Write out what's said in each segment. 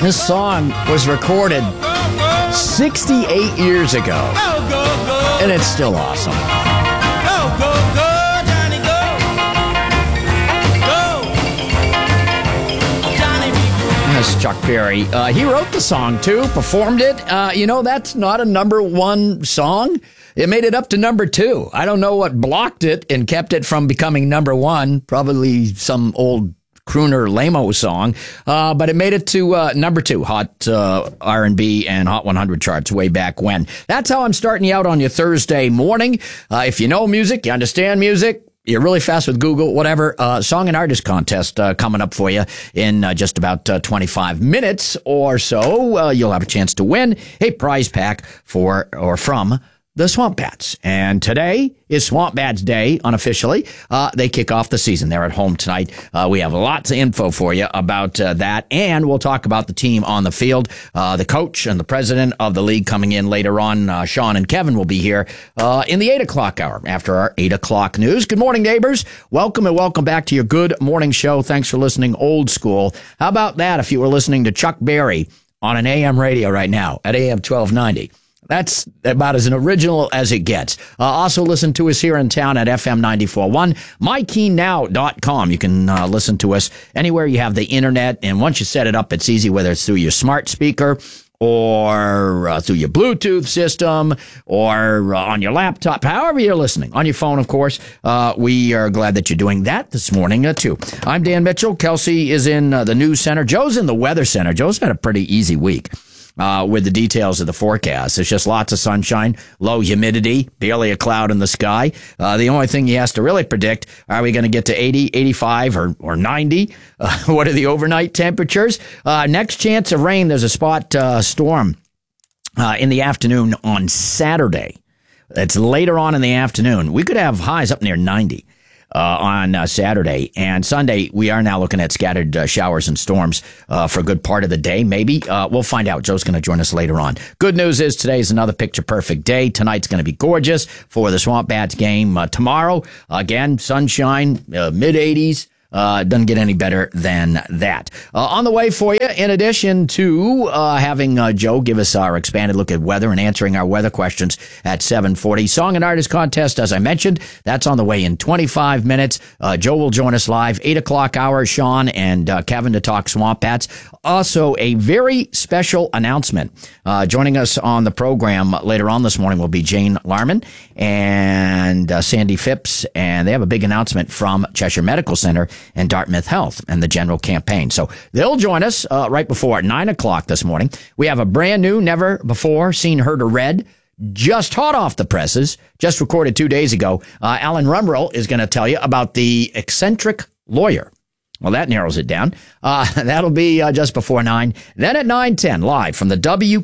This song was recorded 68 years ago, and it's still awesome. That's Chuck Berry. He wrote the song, too, performed it. That's not a number one song. It made it up to number 2. I don't know what blocked it and kept it from becoming number 1. Probably some old crooner lame-o song, but it made it to number 2, Hot R&B and Hot 100 charts way back when. That's how I'm starting you out on your Thursday morning. If you know music, you understand music, you're really fast with Google, whatever, song and artist contest coming up for you in just about 25 minutes or so. You'll have a chance to win a prize pack from the Swamp Bats. And today is Swamp Bats Day, unofficially. They kick off the season. They're at home tonight. We have lots of info for you about that, and we'll talk about the team on the field. The coach and the president of the league coming in later on. Sean and Kevin will be here in the 8 o'clock hour after our 8 o'clock news. Good morning, neighbors. Welcome and welcome back to your Good Morning Show. Thanks for listening old school. How about that if you were listening to Chuck Berry on an AM radio right now at AM 1290? That's about as an original as it gets. Also listen to us here in town at FM 94.1, mykeennow.com. You can listen to us anywhere you have the internet. And once you set it up, it's easy, whether it's through your smart speaker or through your Bluetooth system or on your laptop, however you're listening. On your phone, of course. We are glad that you're doing that this morning, too. I'm Dan Mitchell. Kelsey is in the news center. Joe's in the weather center. Joe's had a pretty easy week. With the details of the forecast. It's just lots of sunshine, low humidity, barely a cloud in the sky. The only thing he has to really predict, are we going to get to 80, 85, or 90? What are the overnight temperatures? Next chance of rain, there's a spot storm in the afternoon on Saturday. It's later on in the afternoon. We could have highs up near 90. On Saturday and Sunday, we are now looking at scattered showers and storms for a good part of the day. Maybe we'll find out. Joe's going to join us later on. Good news is today is another picture perfect day. Tonight's going to be gorgeous for the Swamp Bats game. Tomorrow, again, sunshine, mid 80s. Doesn't get any better than that. On the way for you, in addition to having Joe give us our expanded look at weather and answering our weather questions at 7:40. Song and Artist Contest, as I mentioned, that's on the way in 25 minutes. Joe will join us live, 8 o'clock hour, Sean and Kevin to talk Swamp Bats. Also, a very special announcement. Joining us on the program later on this morning will be Jane Larman and Sandy Phipps, and they have a big announcement from Cheshire Medical Center and Dartmouth Health and the general campaign. So they'll join us right before 9 o'clock this morning. We have a brand new, never before seen, heard, or read, just hot off the presses, just recorded 2 days ago. Alan Rumrell is going to tell you about the eccentric lawyer. Well, that narrows it down. That'll be just before 9. Then at 9:10, live from the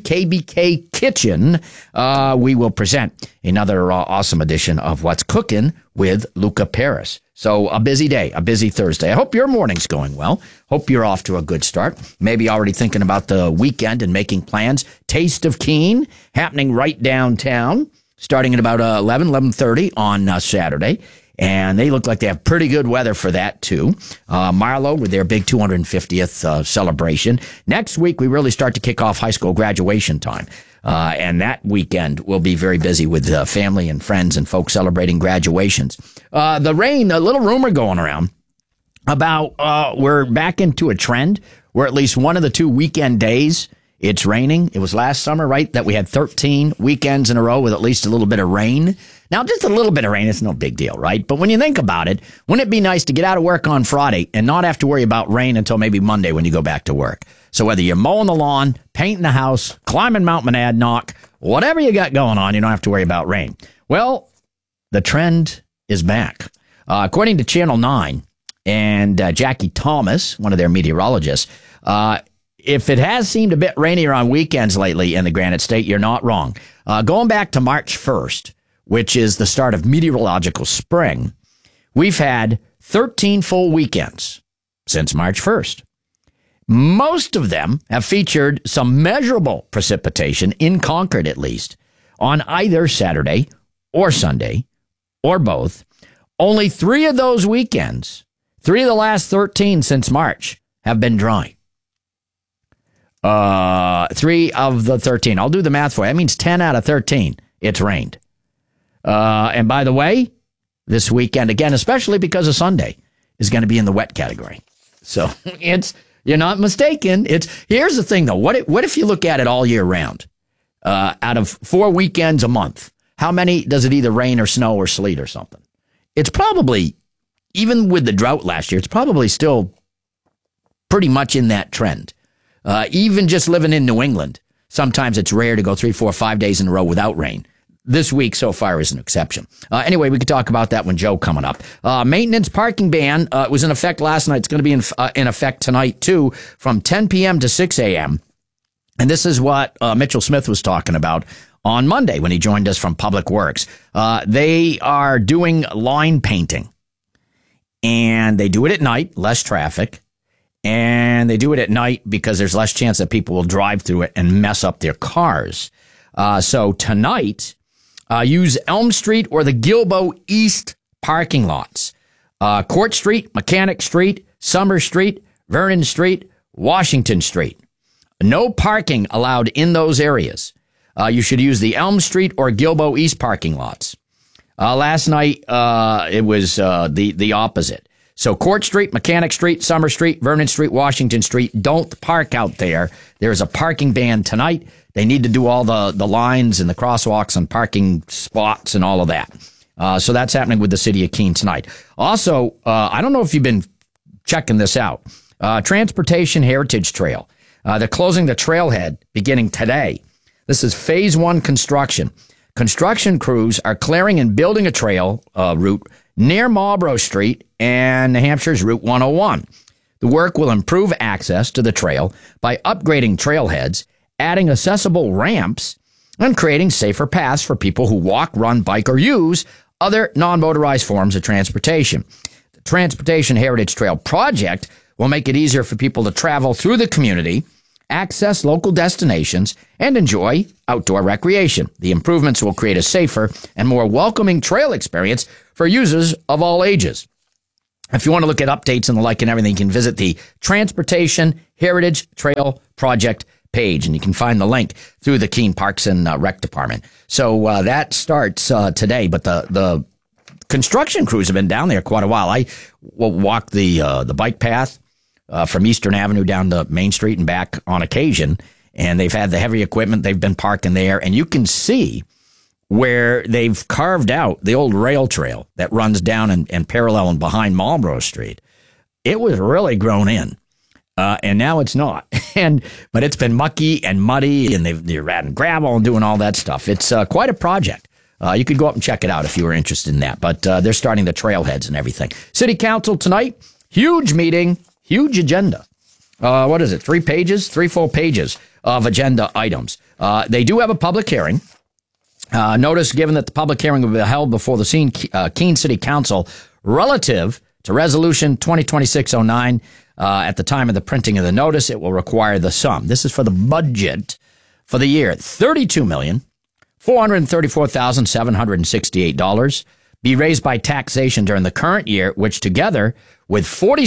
WKBK kitchen, we will present another awesome edition of What's Cooking with Luca Paris. So a busy day, a busy Thursday. I hope your morning's going well. Hope you're off to a good start. Maybe already thinking about the weekend and making plans. Taste of Keene happening right downtown, starting at about 11:30 on Saturday. And they look like they have pretty good weather for that, too. Marlowe with their big 250th celebration. Next week, we really start to kick off high school graduation time. And that weekend will be very busy with family and friends and folks celebrating graduations. The rain, a little rumor going around about we're back into a trend where at least one of the 2 weekend days it's raining. It was last summer, right, that we had 13 weekends in a row with at least a little bit of rain. Now, just a little bit of rain, it's no big deal, right? But when you think about it, wouldn't it be nice to get out of work on Friday and not have to worry about rain until maybe Monday when you go back to work? So whether you're mowing the lawn, painting the house, climbing Mount Monadnock, whatever you got going on, you don't have to worry about rain. Well, the trend is back. According to Channel 9 and Jackie Thomas, one of their meteorologists, if it has seemed a bit rainier on weekends lately in the Granite State, you're not wrong. Going back to March 1st, which is the start of meteorological spring, we've had 13 full weekends since March 1st. Most of them have featured some measurable precipitation, in Concord at least, on either Saturday or Sunday, or both. Only 3 of those weekends, 3 of the last 13 since March, have been dry. 3 of the 13. I'll do the math for you. That means 10 out of 13. It's rained. And by the way, this weekend, again, especially because of Sunday, is going to be in the wet category. So you're not mistaken. Here's the thing, though. What if you look at it all year round? Out of 4 weekends a month, how many does it either rain or snow or sleet or something? It's probably, even with the drought last year, it's probably still pretty much in that trend. Even just living in New England, sometimes it's rare to go 3, 4, 5 days in a row without rain. This week so far is an exception. Anyway, we could talk about that when Joe coming up. Maintenance parking ban was in effect last night. It's going to be in effect tonight, too, from 10 p.m. to 6 a.m. And this is what Mitchell Smith was talking about on Monday when he joined us from Public Works. They are doing line painting, and they do it at night, less traffic. And they do it at night because there's less chance that people will drive through it and mess up their cars. So tonight, use Elm Street or the Gilbo East parking lots. Court Street, Mechanic Street, Summer Street, Vernon Street, Washington Street. No parking allowed in those areas. You should use the Elm Street or Gilbo East parking lots. Last night, it was the opposite. So Court Street, Mechanic Street, Summer Street, Vernon Street, Washington Street, don't park out there. There's a parking ban tonight. They need to do all the lines and the crosswalks and parking spots and all of that. So that's happening with the city of Keene tonight. Also, I don't know if you've been checking this out. Transportation Heritage Trail. They're closing the trailhead beginning today. This is phase 1 construction. Construction crews are clearing and building a trail route near Marlborough Street and New Hampshire's Route 101. The work will improve access to the trail by upgrading trailheads, adding accessible ramps, and creating safer paths for people who walk, run, bike, or use other non-motorized forms of transportation. The Transportation Heritage Trail project will make it easier for people to travel through the community, access local destinations, and enjoy outdoor recreation. The improvements will create a safer and more welcoming trail experience for users of all ages. If you want to look at updates and the like and everything, you can visit the Transportation Heritage Trail Project page, and you can find the link through the Keene Parks and Rec Department. So that starts today, but the construction crews have been down there quite a while. I will walk the bike path from Eastern Avenue down to Main Street and back on occasion, and they've had the heavy equipment. They've been parking there, and you can see where they've carved out the old rail trail that runs down and parallel and behind Marlborough Street. It was really grown in, and now it's not. But it's been mucky and muddy, and they're adding gravel and doing all that stuff. It's quite a project. You could go up and check it out if you were interested in that. But they're starting the trailheads and everything. City Council tonight, huge meeting, huge agenda. What is it? 3 full pages of agenda items. They do have a public hearing. Notice given that the public hearing will be held before the Keene City Council relative to Resolution 2026-09. At the time of the printing of the notice, it will require the sum. This is for the budget for the year. $32,434,768 be raised by taxation during the current year, which together with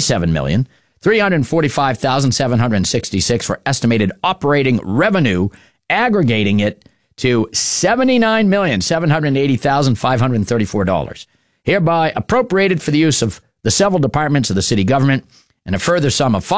$47,345,766 for estimated operating revenue, aggregating it to $79,780,534, hereby appropriated for the use of the several departments of the city government, and a further sum of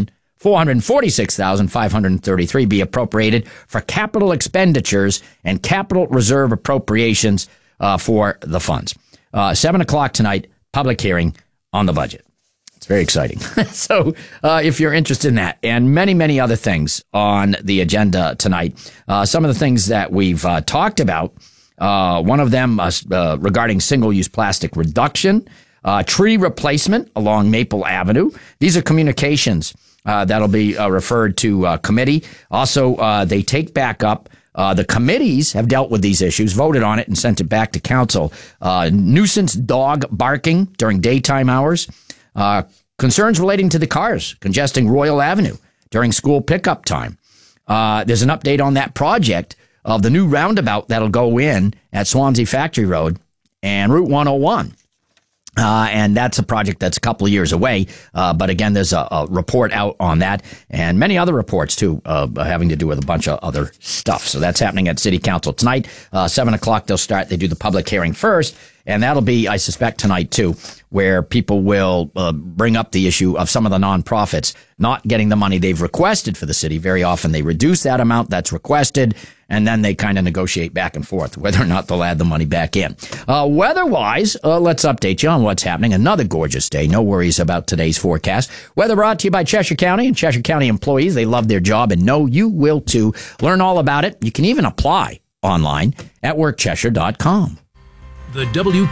$5,446,533 be appropriated for capital expenditures and capital reserve appropriations for the funds. 7 o'clock tonight, public hearing on the budget. It's very exciting. So if you're interested in that and many, many other things on the agenda tonight, some of the things that we've talked about, one of them regarding single-use plastic reduction, tree replacement along Maple Avenue. These are communications that'll be referred to committee. Also, they take back up. The committees have dealt with these issues, voted on it, and sent it back to council. Nuisance dog barking during daytime hours. Concerns relating to the cars congesting Royal Avenue during school pickup time. There's an update on that project of the new roundabout that'll go in at Swansea Factory Road and Route 101. And that's a project that's a couple of years away. But again, there's a report out on that and many other reports, too, having to do with a bunch of other stuff. So that's happening at City Council tonight. 7 o'clock, they'll start. They do the public hearing first. And that'll be, I suspect, tonight, too, where people will bring up the issue of some of the nonprofits not getting the money they've requested for the city. Very often they reduce that amount that's requested, and then they kind of negotiate back and forth whether or not they'll add the money back in. Weather-wise, let's update you on what's happening. Another gorgeous day. No worries about today's forecast. Weather brought to you by Cheshire County and Cheshire County employees. They love their job, and know you will, too. Learn all about it. You can even apply online at workcheshire.com. The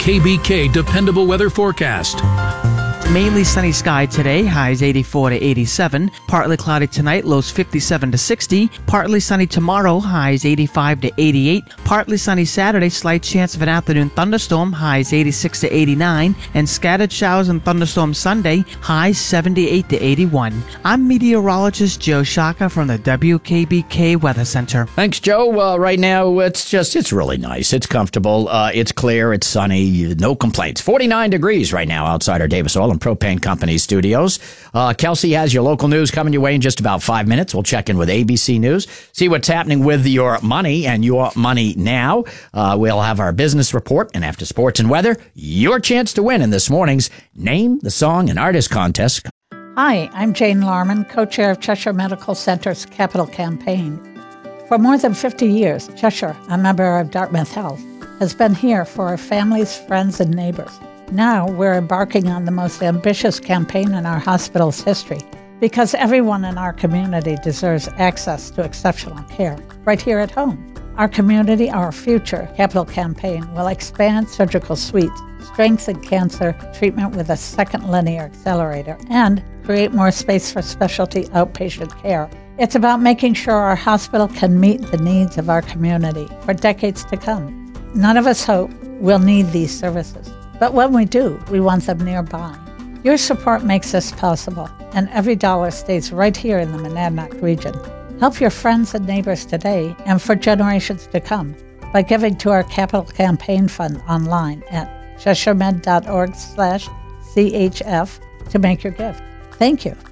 WKBK Dependable Weather Forecast. Mainly sunny sky today, highs 84 to 87. Partly cloudy tonight, lows 57 to 60. Partly sunny tomorrow, highs 85 to 88. Partly sunny Saturday, slight chance of an afternoon thunderstorm, highs 86 to 89. And scattered showers and thunderstorms Sunday, highs 78 to 81. I'm meteorologist Joe Shaka from the WKBK Weather Center. Thanks, Joe. Right now, it's really nice. It's comfortable. It's clear. It's sunny. No complaints. 49 degrees right now outside our Davis Oil and Propane Company studios. Kelsey has your local news coming your way in just about 5 minutes. We'll check in with ABC News, see what's happening with your money and your money now. We'll have our business report, and after sports and weather, your chance to win in this morning's Name the Song and Artist Contest. Hi, I'm Jane Larman, co-chair of Cheshire Medical Center's Capital Campaign. For more than 50 years, Cheshire, a member of Dartmouth Health, has been here for our families, friends, and neighbors. Now we're embarking on the most ambitious campaign in our hospital's history because everyone in our community deserves access to exceptional care right here at home. Our community, our future Capital Campaign will expand surgical suites, strengthen cancer treatment with a second linear accelerator, and create more space for specialty outpatient care. It's about making sure our hospital can meet the needs of our community for decades to come. None of us hope we'll need these services. But when we do, we want them nearby. Your support makes this possible, and every dollar stays right here in the Monadnock region. Help your friends and neighbors today and for generations to come by giving to our Capital Campaign Fund online at cheshiremed.org/CHF to make your gift. Thank you.